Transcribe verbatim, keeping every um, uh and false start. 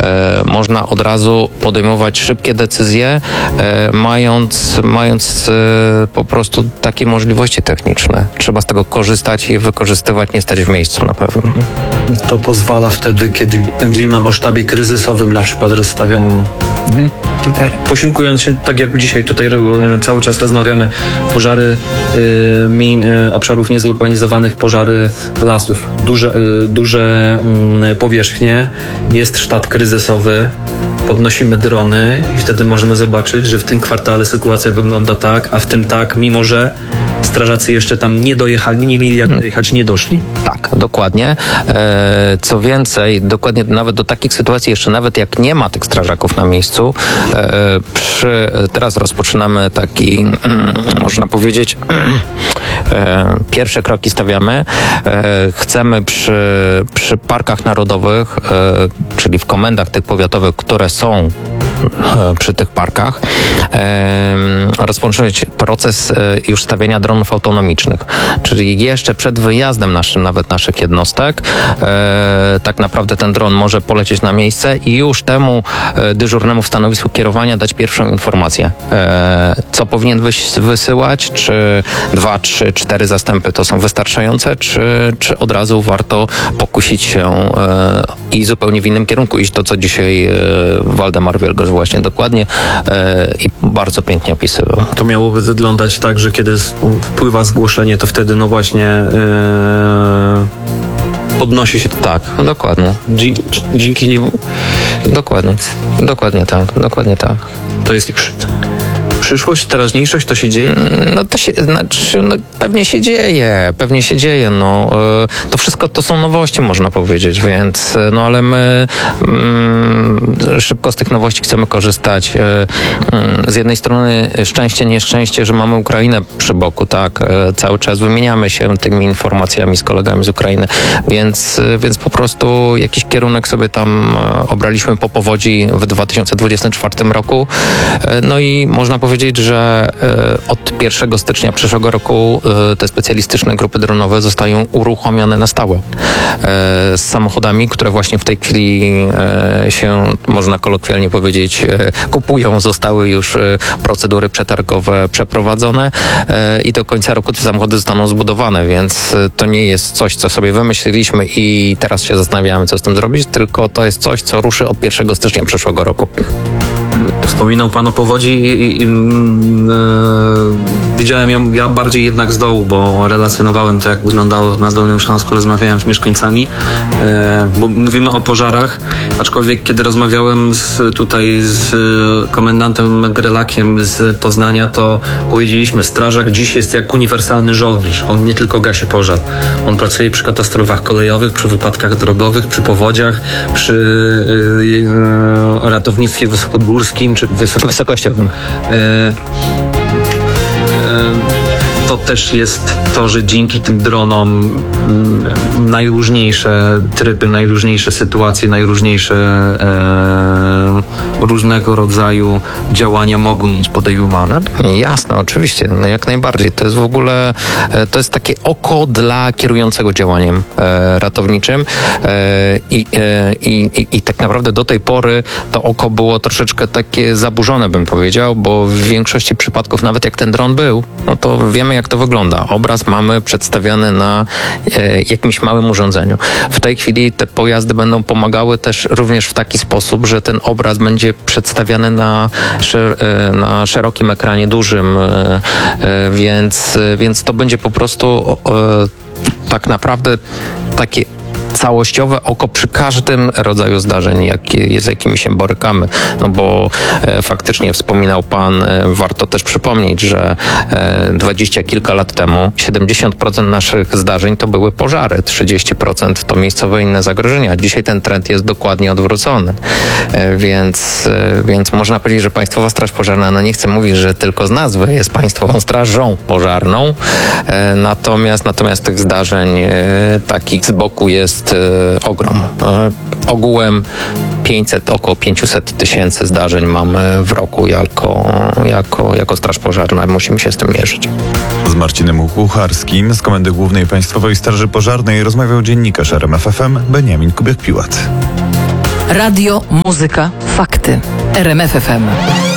można od razu podejmować szybkie decyzje, mając, mając po prostu takie możliwości techniczne. Trzeba z tego korzystać i wykorzystywać, nie stać w miejscu na pewno. To pozwala wtedy, kiedy mówimy o sztabie kryzysowym, na przykład rozstawianiu. Mhm. Posiłkując się, tak jak dzisiaj tutaj cały czas rozmawiamy, pożary y, min, y, obszarów niezurbanizowanych, pożary lasów, duże, y, duże y, powierzchnie, jest sztab kryzysowy, podnosimy drony i wtedy możemy zobaczyć, że w tym kwartale sytuacja wygląda tak, a w tym tak, mimo że strażacy jeszcze tam nie dojechali, nie mieli jak dojechać, nie doszli. Tak, dokładnie. E, co więcej, dokładnie nawet do takich sytuacji, jeszcze nawet jak nie ma tych strażaków na miejscu, e, przy, teraz rozpoczynamy taki, mm, można powiedzieć, e, pierwsze kroki stawiamy. E, chcemy przy, przy parkach narodowych, e, czyli w komendach tych powiatowych, które są e, przy tych parkach, e, rozpocząć proces e, już stawiania dronów autonomicznych, czyli jeszcze przed wyjazdem naszym, nawet naszych jednostek, e, tak naprawdę ten dron może polecieć na miejsce i już temu e, dyżurnemu w stanowisku kierowania dać pierwszą informację, e, co powinien wys- wysyłać, czy dwa, trzy, cztery zastępy to są wystarczające, czy, czy od razu warto pokusić się e, i zupełnie w innym kierunku iść, to co dzisiaj e, Waldemar Wielgosz właśnie dokładnie e, i bardzo pięknie opisywał. To miałoby wyglądać tak, że kiedy wpływa zgłoszenie, to wtedy no właśnie yy, podnosi się. Tak, dokładnie. Dzięki, dzięki niemu. Dokładnie. Dokładnie tak. Dokładnie tak. To jest przyszłość, teraźniejszość, to się dzieje? No to się, znaczy, no, pewnie się dzieje, pewnie się dzieje, no. Y, to wszystko to są nowości, można powiedzieć, więc, no ale my y, szybko z tych nowości chcemy korzystać. Y, y, z jednej strony szczęście, nieszczęście, że mamy Ukrainę przy boku, tak. Y, cały czas wymieniamy się tymi informacjami z kolegami z Ukrainy, więc, y, więc po prostu jakiś kierunek sobie tam y, obraliśmy po powodzi w dwa tysiące dwudziestym czwartym roku. Y, no i można powiedzieć, powiedzieć, że y, od pierwszego stycznia przyszłego roku y, te specjalistyczne grupy dronowe zostają uruchomione na stałe. Y, z samochodami, które właśnie w tej chwili y, się, można kolokwialnie powiedzieć, y, kupują. Zostały już y, procedury przetargowe przeprowadzone y, i do końca roku te samochody zostaną zbudowane, więc y, to nie jest coś, co sobie wymyśliliśmy i teraz się zastanawiamy, co z tym zrobić, tylko to jest coś, co ruszy od pierwszego stycznia przyszłego roku. Wspominał Pan o powodzi i, i, i yy, widziałem ją ja bardziej jednak z dołu, bo relacjonowałem to, jak wyglądało na Dolnym Śląsku, rozmawiałem z mieszkańcami, yy, bo mówimy o pożarach, aczkolwiek kiedy rozmawiałem z, tutaj z komendantem Grelakiem z Poznania, to powiedzieliśmy, strażak dziś jest jak uniwersalny żołnierz. On nie tylko gasi pożar. On pracuje przy katastrofach kolejowych, przy wypadkach drogowych, przy powodziach, przy yy, yy, ratownictwie wysokogórskim czy wysokościowym. E, e, to też jest to, że dzięki tym dronom m, najróżniejsze tryby, najróżniejsze sytuacje, najróżniejsze e, różnego rodzaju działania mogą być podejmowane. Jasne, oczywiście, no jak najbardziej. To jest w ogóle, to jest takie oko dla kierującego działaniem e, ratowniczym e, i, e, i, i tak naprawdę do tej pory to oko było troszeczkę takie zaburzone, bym powiedział, bo w większości przypadków, nawet jak ten dron był, no to wiemy, jak to wygląda. Obraz mamy przedstawiony na e, jakimś małym urządzeniu. W tej chwili te pojazdy będą pomagały też również w taki sposób, że ten obraz będzie przedstawiany na, na szerokim ekranie, dużym, więc, więc to będzie po prostu tak naprawdę takie całościowe oko przy każdym rodzaju zdarzeń, jak, z jakimi się borykamy. No bo e, faktycznie wspominał Pan, e, warto też przypomnieć, że e, dwadzieścia kilka lat temu siedemdziesiąt procent naszych zdarzeń to były pożary, trzydzieści procent to miejscowe inne zagrożenia. Dzisiaj ten trend jest dokładnie odwrócony. E, więc, e, więc można powiedzieć, że Państwowa Straż Pożarna, no nie chcę mówić, że tylko z nazwy jest Państwową Strażą Pożarną, e, natomiast, natomiast tych zdarzeń e, takich z boku jest ogrom. Ogółem pięćset, około pięćset tysięcy zdarzeń mamy w roku jako, jako, jako Straż Pożarna. Musimy się z tym mierzyć. Z Marcinem Kucharskim z Komendy Głównej Państwowej Straży Pożarnej rozmawiał dziennikarz R M F F M Beniamin Kubiak-Piłat. Radio, muzyka, fakty. R M F F M.